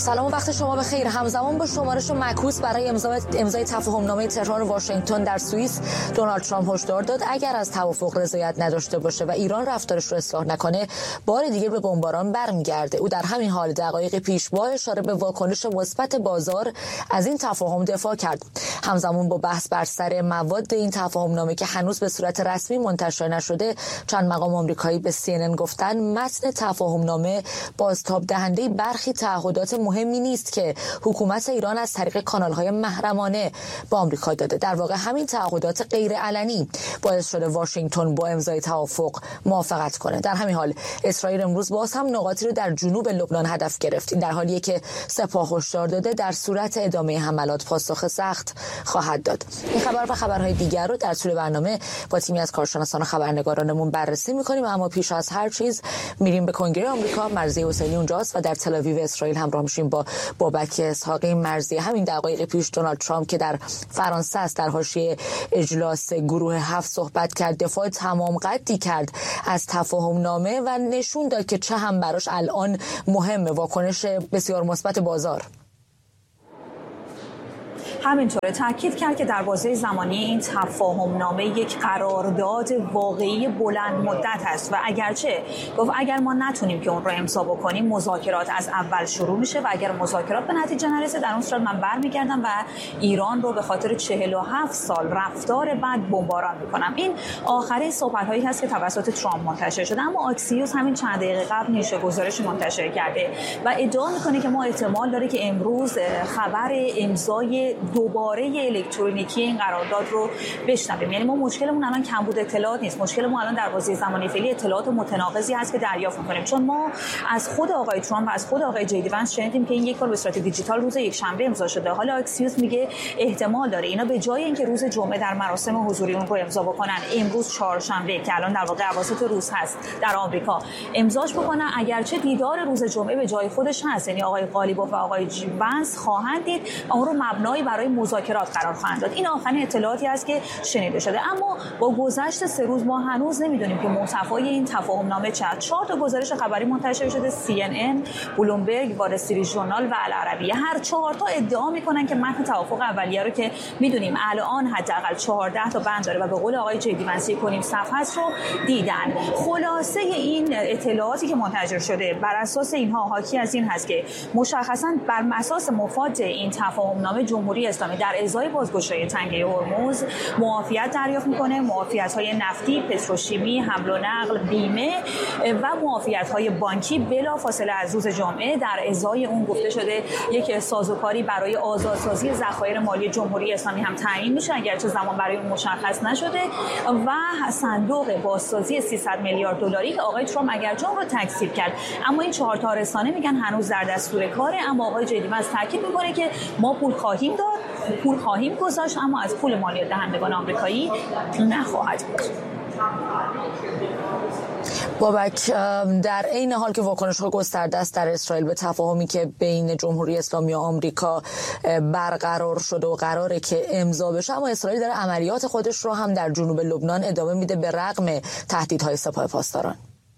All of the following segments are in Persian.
سلام و وقت شما بخیر. همزمان با شمارش معکوس برای امضای تفاهمنامه تهران و واشنگتن در سوئیس، دونالد ترامپ هشدار داد اگر از توافق رضایت نداشته باشه و ایران رفتارش رو اصلاح نکنه، بار دیگه به بمباران برمیگرده. او در همین حال دقایق پیش با اشاره به واکنش مثبت بازار از این تفاهم دفاع کرد. همزمان با بحث بر سر مواد این تفاهمنامه که هنوز به صورت رسمی منتشر نشده، چند مقام آمریکایی به CNN گفتن متن تفاهمنامه بازتاب دهنده برخی تعهدات مهمی نیست که حکومت ایران از طریق کانال‌های محرمانه با آمریکا داده. در واقع همین تعهدات غیر علنی باعث شده واشنگتن با امضای توافق موافقت کنه. در همین حال اسرائیل امروز باز هم نقاطی رو در جنوب لبنان هدف گرفت. این در حالیه که سپاه هشدار داده در صورت ادامه حملات پاسخ سخت خواهد داد. این خبر و خبرهای دیگر رو در طول برنامه با تیمی از کارشناسان و خبرنگارانمون بررسی می‌کنیم، اما پیش از هر چیز میریم به کنگره آمریکا. مرضی حسینی اونجاست و در تل آویو اسرائیل همراه میشیم با بابک اسحاقی. مرضی، همین دقایق پیش دونالد ترامپ که در فرانسه است در حاشیه اجلاس گروه 7 صحبت کرد، دفاع تمام قدی کرد از تفاهمنامه و نشون داد که چه هم براش الان مهمه واکنش بسیار مثبت بازار. همینطوره تاکید کرد که در بازه زمانی این تفاهمنامه یک قرارداد واقعی بلند مدت است و اگرچه گفت اگر ما نتونیم که اون رو امضا بکنیم مذاکرات از اول شروع میشه و اگر مذاکرات به نتیجه نرسه در اون صورت من برمیگردم و ایران رو به خاطر 47 سال رفتار بد بمباران میکنم. این آخرین صحبت‌هایی هست که توسط ترامپ منتشر شده، اما آکسیوس همین چند دقیقه قبل نیشه گزارش منتشر کرده و ادعا میکنه که ما احتمال داره که امروز خبر امضای دوباره الکترونیکی این قرارداد رو بشنویم. یعنی ما مشکلمون الان کمبود اطلاعات نیست، مشکلمون الان در بازه زمانی فعلی اطلاعات متناقضی هست که دریافت می‌کنیم، چون ما از خود آقای ترامپ و از خود آقای جی دی ونس شنیدیم که این یک بار به صورت دیجیتال روز یکشنبه امضا شده. حالا آکسیوس میگه احتمال داره اینا به جای اینکه روز جمعه در مراسم حضوری اون رو امضا بکنن، امروز چهارشنبه که الان در واقع اواسط روز هست در آمریکا امضاش بکنن، اگرچه دیدار روز جمعه به جای خودش هست. یعنی آقای غالیباف و آقای ونس خواهند دید و اون رو مبنای برای مذاکرات قرار خواهند داد. این آخرین اطلاعاتی است که شنیده شده، اما با گذشت 3 روز ما هنوز نمیدونیم که محتوای این تفاهمنامه چه. 4 تا گزارش خبری منتشر شده، CNN، بلومبرگ، وال استریت ژورنال و العربیه. هر 4 تا ادعا میکنن که متن توافق اولیه رو که میدونیم الان حداقل 14 تا بند داره و به قول آقای جی دی ونس 1.5 صفحه است رو دیدن. خلاصه این اطلاعاتی که منتشر شده بر اساس اینها حاکی از این هست که مشخصا بر اساس مفاد این تفاهمنامه جمهوری اسلامی در ازای بازگشایی تنگه هرمز معافیت دریافت میکنه، معافیت‌های نفتی، پتروشیمی، حمل و نقل، بیمه و معافیت‌های بانکی بلافاصله از روز جمعه. در ازای اون گفته شده یک سازوکاری برای آزادسازی ذخایر مالی جمهوری اسلامی هم تعیین میشه، اگرچه زمان برای اون مشخص نشده، و صندوق بازسازی 300 میلیارد دلاری که آقای ترامپ اگرچه اون رو تکذیب کرد، اما این 4 تا رسانه میگن هنوز در دستور کاره. اما آقای جی دی ونس تاکید میکنه که ما پول خواهیم داد، پول خواهیم گذاشت، اما از پول مالیات دهندگان آمریکایی نخواهد بود. بابک، در عین حال که واکنش‌ها گسترده است در اسرائیل به تفاهمی که بین جمهوری اسلامی و آمریکا برقرار شده و قراره که امضا بشه، اما اسرائیل داره عملیات خودش رو هم در جنوب لبنان ادامه میده به رغم تهدیدهای سپاه پاسداران.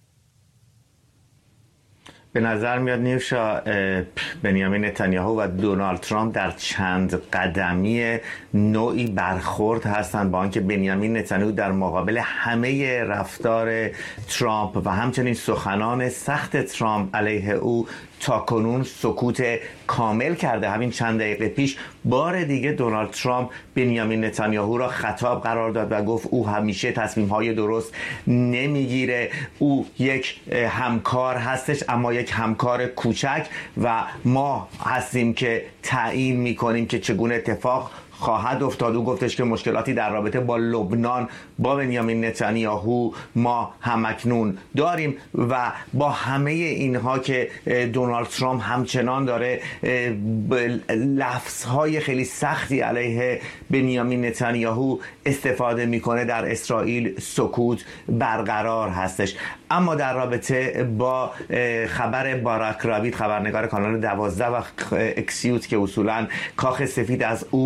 به نظر میاد نیوشا بنیامین نتانیاهو و دونالد ترامپ در چند قدمی نوعی برخورد هستند، با آنکه بنیامین نتانیاهو در مقابل همه رفتار ترامپ و همچنین سخنان سخت ترامپ علیه او تاکنون سکوت کامل کرده. همین چند دقیقه پیش بار دیگه دونالد ترامپ بنیامین نتانیاهو را خطاب قرار داد و گفت او همیشه تصمیم‌های درست نمیگیره، او یک همکار هستش اما یک همکار کوچک و ما هستیم که تعیین میکنیم که چگونه اتفاق خواهد افتاد. او گفتش که مشکلاتی در رابطه با لبنان با بنیامین نتانیاهو ما همکنون داریم و با همه اینها که دونالد ترامپ همچنان داره لفظهای خیلی سختی علیه بنیامین نتانیاهو استفاده میکنه، در اسرائیل سکوت برقرار هستش. اما در رابطه با خبر باراک راوید، خبرنگار کانال 12 و اکسیوس که اصولا کاخ سفید از او برای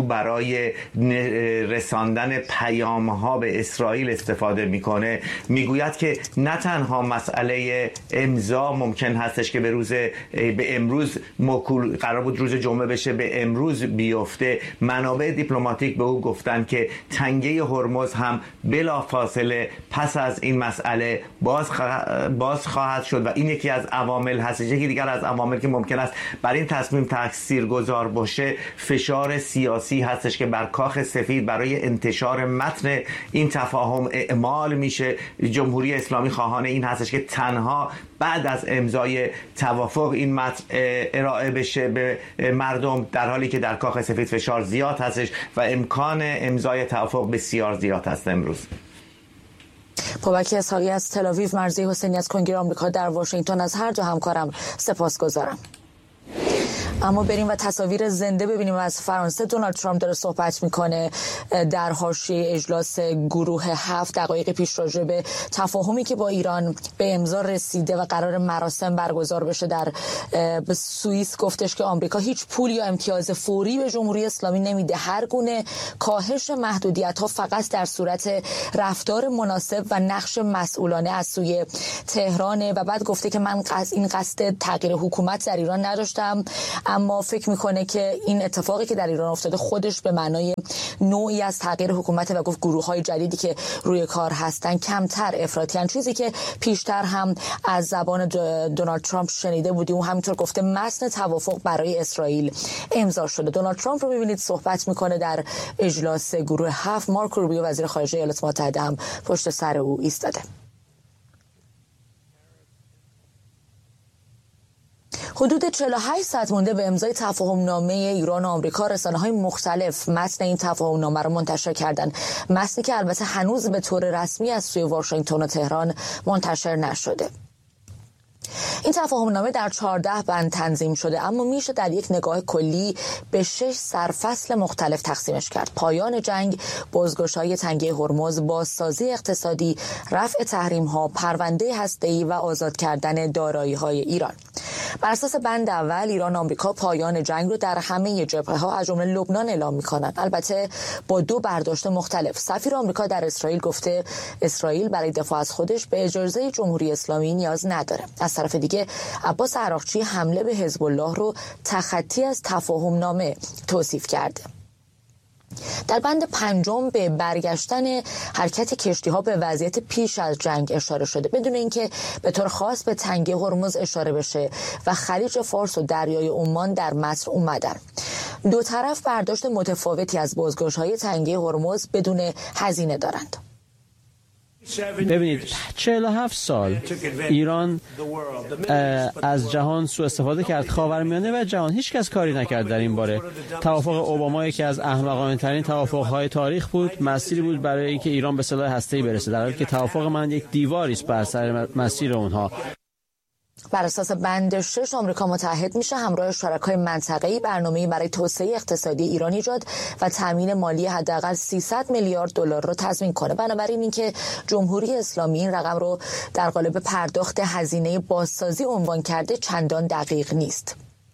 برای رساندن پیام‌ها به اسرائیل استفاده میکنه، میگوید که نه تنها مسئله امضا ممکن هستش که به امروز موکول قرار بود روز جمعه بشه به امروز بیفته. منابع دیپلماتیک به او گفتن که تنگه هرمز هم بلافاصله پس از این مسئله باز خواهد شد و این یکی از عوامل هست. یکی دیگر از عوامل که ممکن است بر این تصمیم تاثیرگذار باشه فشار سیاسی هستش که بر کاخ سفید برای انتشار متن این تفاهم اعمال میشه. جمهوری اسلامی خواهان این هستش که تنها بعد از امضای توافق این متن ارائه بشه به مردم، در حالی که در کاخ سفید فشار زیاد هستش و امکان امضای توافق بسیار زیاد هست. امروز بابک اسحاقی از تل‌آویو، مرضی حسینی از کنگره آمریکا در واشنگتن، از هر دو همکارم سپاسگزارم. اما بریم و تصاویر زنده ببینیم از فرانسه. دونالد ترامپ داره صحبت میکنه در حاشیه اجلاس گروه 7 دقایق پیش راجع به تفاهمی که با ایران به امضا رسیده و قرار مراسم برگزار بشه در سوئیس. گفتش که آمریکا هیچ پول یا امتیاز فوری به جمهوری اسلامی نمیده. هر گونه کاهش محدودیت‌ها فقط در صورت رفتار مناسب و نقش مسئولانه از سوی تهرانه. و بعد گفته که من این قصد تغییر حکومت در ایران نداشتم، اما فکر میکنه که این اتفاقی که در ایران افتاده خودش به معنای نوعی از تغییر حکومت و گفت گروه‌های جدیدی که روی کار هستن کمتر افراطیان، چیزی که پیشتر هم از زبان دونالد ترامپ شنیده بودیم. و همینطور گفته متن توافق برای اسرائیل امضا شده. دونالد ترامپ رو ببینید صحبت میکنه در اجلاس گروه 7. مارکو روبیو وزیر خارجه ایالات متحده هم پشت سر او ایستاده. حدود 48 ساعت مونده به امضای تفاهم نامه ایران و آمریکا، رسانه‌های مختلف متن این تفاهم نامه رو منتشر کردن. متنی که البته هنوز به طور رسمی از سوی واشنگتن و تهران منتشر نشده. این تفاهم نامه در 14 بند تنظیم شده، اما میشه در یک نگاه کلی به 6 سرفصل مختلف تقسیمش کرد. پایان جنگ، بازگشایی تنگه هرمز، بازسازی اقتصادی، رفع تحریم‌ها، پرونده هسته‌ای و آزاد کردن دارایی‌های ایران. بر اساس بند اول، ایران و آمریکا پایان جنگ رو در همه جبهه‌ها از جمله لبنان اعلام می‌کنند، البته با دو برداشت مختلف. سفیر آمریکا در اسرائیل گفته اسرائیل برای دفاع از خودش به اجازه جمهوری اسلامی نیاز نداره. از طرف دیگه عباس عراقچی حمله به حزب الله رو تخطی از تفاهم نامه توصیف کرده. در بند 5 به برگشتن حرکت کشتی‌ها به وضعیت پیش از جنگ اشاره شده، بدون اینکه به طور خاص به تنگه هرمز اشاره بشه و خلیج فارس و دریای عمان در متن اومدن. دو طرف برداشت متفاوتی از بازگشایی تنگه هرمز بدون هزینه دارند. ببینید 47 سال ایران از جهان سوء استفاده کرد، خاورمیانه و جهان هیچ کس کاری نکرد در این باره. توافق اوباما یکی از احمقانه ترین توافق‌های تاریخ بود، مسیری بود برای اینکه ایران به سلاح هسته‌ای برسه، در حالی که توافق من یک دیواری است بر سر مسیر اونها. بر اساس بند 6 آمریکا متحد میشه همراه شرکای منطقه‌ای برنامه‌ای برای توسعه اقتصادی ایران ایجاد و تامین مالی حداقل 300 میلیارد دلار رو تضمین کنه. بنابراین اینکه جمهوری اسلامی این رقم رو در قالب پرداخت هزینه بازسازی عنوان کرده چندان دقیق نیست.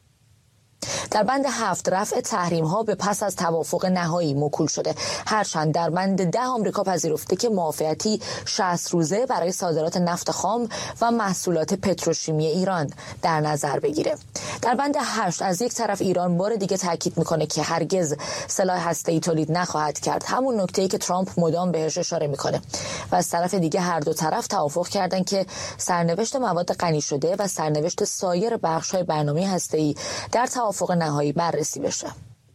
در بند 7 رفع تحریم‌ها به پس از توافق نهایی موکول شده، هرچند در بند 10 آمریکا پذیرفته که معافیتی 60 روزه برای صادرات نفت خام و محصولات پتروشیمی ایران در نظر بگیره. در بند 8 از یک طرف ایران بار دیگه تاکید میکنه که هرگز سلاح هسته‌ای تولید نخواهد کرد، همون نکته‌ای که ترامپ مدام بهش اشاره میکنه، و از طرف دیگه هر دو طرف توافق کردن که سرنوشت مواد غنی شده و سرنوشت سایر بخش‌های برنامه هسته‌ای در توافق نهایی بررسی بشه.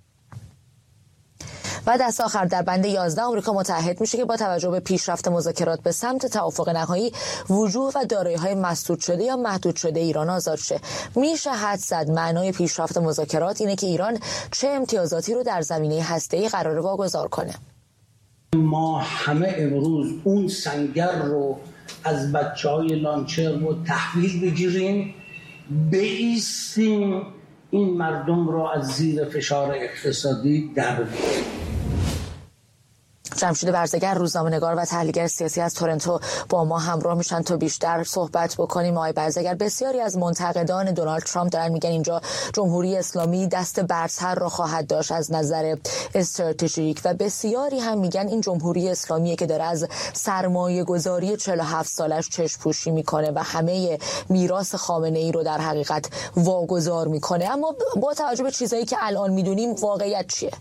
و دست آخر در بند 11 آمریکا متحد میشه که با توجه به پیشرفت مذاکرات به سمت توافق نهایی، وجوه و دارایی‌های مسدود شده یا محدود شده ایران آزاد شه. میشه حد زد معنای پیشرفت مذاکرات اینه که ایران چه امتیازاتی رو در زمینه هسته‌ای قراره واگذار کنه. ما همه امروز اون سنگر رو از بچه‌های لانچر رو تحویل بگیریم، بایستیم این مردم رو از زیر فشار اقتصادی در بیاریم. جمشید برزگر، روزنامه‌نگار و تحلیلگر سیاسی از تورنتو با ما همراه میشن تا بیشتر صحبت بکنیم. آقای برزگر، بسیاری از منتقدان دونالد ترامپ دارن میگن اینجا جمهوری اسلامی دست برتر را خواهد داشت از نظر استراتژیک و بسیاری هم میگن این جمهوری اسلامی که داره از سرمایه گذاری 47 سالش چشم پوشی میکنه و همه میراث خامنه ای رو در حقیقت واگذار میکنه. اما با توجه به چیزایی که الان میدونیم واقعیت چیه؟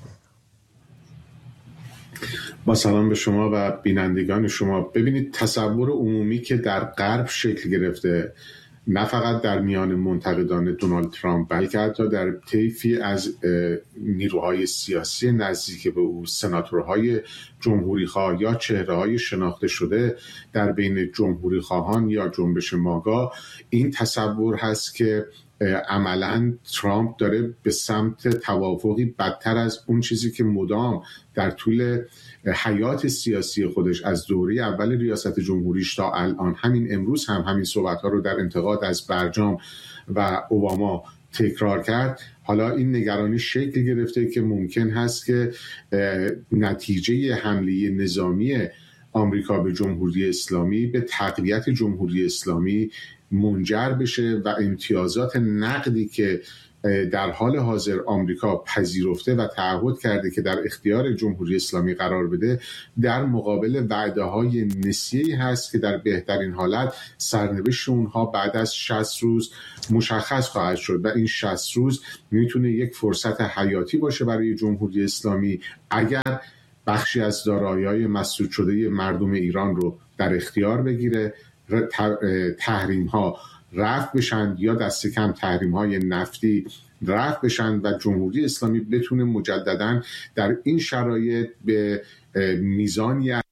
با سلام به شما و بینندگان شما. ببینید، تصور عمومی که در غرب شکل گرفته، نه فقط در میان منتقدان دونالد ترامپ بلکه حتی در طیفی از نیروهای سیاسی نزدیک به او، سناتورهای جمهوریخواه یا چهره‌های شناخته شده در بین جمهوریخواهان یا جنبش ماگا، این تصور هست که عملاً ترامپ داره به سمت توافقی بدتر از اون چیزی که مدام در طول حیات سیاسی خودش از دوره اول ریاست جمهوریش تا الان، همین امروز هم همین صحبت‌ها رو در انتقاد از برجام و اوباما تکرار کرد. حالا این نگرانی شکل گرفته که ممکن هست که نتیجه حمله نظامی آمریکا به جمهوری اسلامی به تقویت جمهوری اسلامی منجر بشه و امتیازات نقدی که در حال حاضر آمریکا پذیرفته و تعهد کرده که در اختیار جمهوری اسلامی قرار بده، در مقابل وعده‌های نسیه‌ای هست که در بهترین حالت سرنوشت اونها بعد از 60 روز مشخص خواهد شد و این 60 روز میتونه یک فرصت حیاتی باشه برای جمهوری اسلامی اگر بخشی از دارایی‌های مسدود شده مردم ایران رو در اختیار بگیره، تحریم‌ها رفع بشن یا دست کم تحریم‌های نفتی رفع بشن و جمهوری اسلامی بتونه مجدداً در این شرایط به میزانی